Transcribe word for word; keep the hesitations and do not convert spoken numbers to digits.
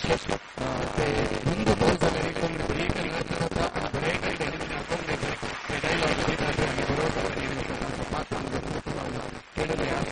ಮುಂದೆ ಬಹುಶಃ come break ಅಲ್ಲಿ break ಅಲ್ಲಿ ಎಲಿಮಿನೇಟ್ ಆಗೋದು ಡೈಲಾಗ್